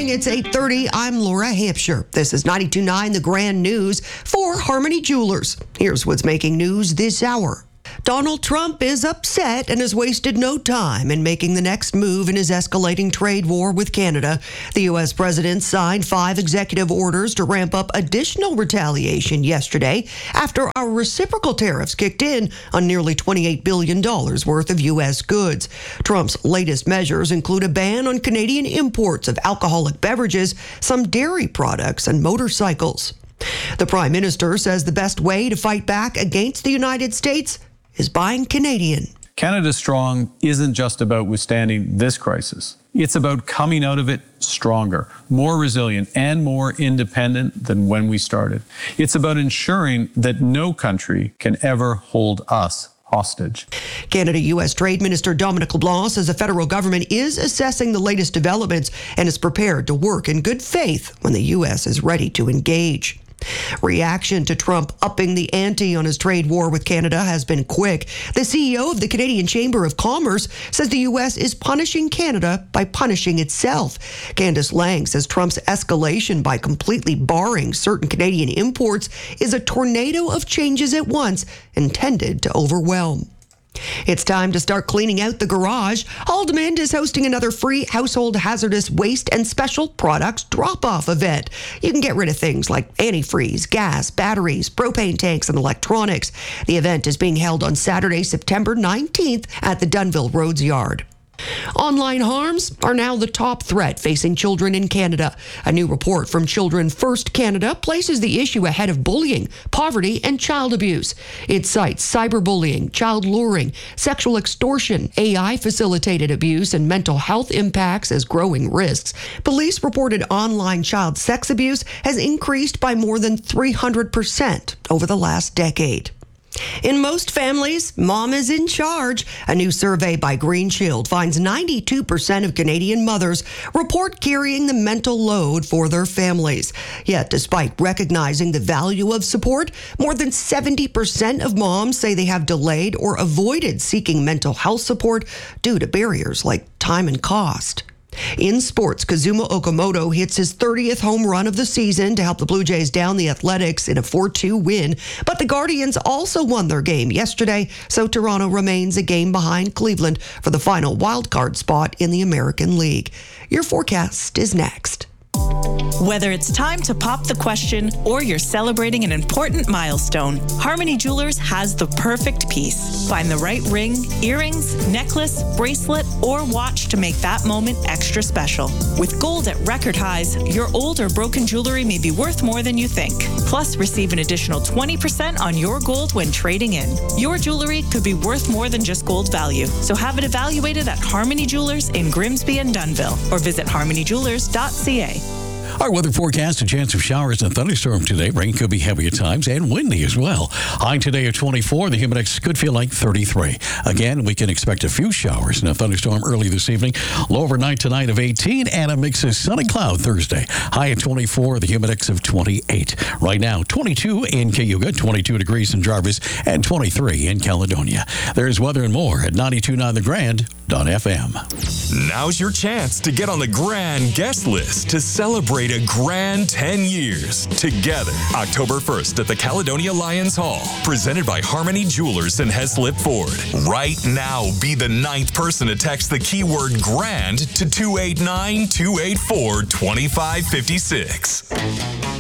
morning. It's 8:30. I'm Laura Hampshire. This is 92.9 The Grand News for Harmony Jewelers. Here's what's making news this hour. Donald Trump is upset and has wasted no time in making the next move in his escalating trade war with Canada. The U.S. president signed 5 executive orders to ramp up additional retaliation yesterday after our reciprocal tariffs kicked in on nearly $28 billion worth of U.S. goods. Trump's latest measures include a ban on Canadian imports of alcoholic beverages, some dairy products, and motorcycles. The Prime Minister says the best way to fight back against the United States is buying Canadian. Canada Strong isn't just about withstanding this crisis. It's about coming out of it stronger, more resilient, and more independent than when we started. It's about ensuring that no country can ever hold us hostage. Canada-U.S. Trade Minister Dominic LeBlanc says the federal government is assessing the latest developments and is prepared to work in good faith when the U.S. is ready to engage. Reaction to Trump upping the ante on his trade war with Canada has been quick. The CEO of the Canadian Chamber of Commerce says the U.S. is punishing Canada by punishing itself. Candice Lang says Trump's escalation by completely barring certain Canadian imports is a tornado of changes at once intended to overwhelm. It's time to start cleaning out the garage. Haldimand is hosting another free household hazardous waste and special products drop-off event. You can get rid of things like antifreeze, gas, batteries, propane tanks, and electronics. The event is being held on Saturday, September 19th at the Dunnville Roads Yard. Online harms are now the top threat facing children in Canada. A new report from Children First Canada places the issue ahead of bullying, poverty, and child abuse. It cites cyberbullying, child luring, sexual extortion, AI-facilitated abuse, and mental health impacts as growing risks. Police reported online child sex abuse has increased by more than 300% over the last decade. In most families, mom is in charge. A new survey by Green Shield finds 92% of Canadian mothers report carrying the mental load for their families. Yet, despite recognizing the value of support, more than 70% of moms say they have delayed or avoided seeking mental health support due to barriers like time and cost. In sports, Kazuma Okamoto hits his 30th home run of the season to help the Blue Jays down the Athletics in a 4-2 win. But the Guardians also won their game yesterday, so Toronto remains a game behind Cleveland for the final wildcard spot in the American League. Your forecast is next. Whether it's time to pop the question or you're celebrating an important milestone, Harmony Jewelers has the perfect piece. Find the right ring, earrings, necklace, bracelet, or watch to make that moment extra special. With gold at record highs, your old or broken jewelry may be worth more than you think. Plus, receive an additional 20% on your gold when trading in. Your jewelry could be worth more than just gold value, so have it evaluated at Harmony Jewelers in Grimsby and Dunnville, or visit harmonyjewelers.ca. Our weather forecast, a chance of showers and thunderstorm today. Rain could be heavy at times and windy as well. High today at 24. The humidex could feel like 33. Again, we can expect a few showers and a thunderstorm early this evening. Low overnight tonight of 18 and a mix of sun and cloud Thursday. High at 24. The humidex of 28. Right now, 22 in Cayuga, 22 degrees in Jarvis, and 23 in Caledonia. There's weather and more at 92.9 The Grand.fm. Now's your chance to get on the Grand guest list to celebrate a grand 10 years together. October 1st at the Caledonia Lions Hall, presented by Harmony Jewelers and Heslip Ford. Right now, be the 9th person to text the keyword GRAND to 289-284-2556.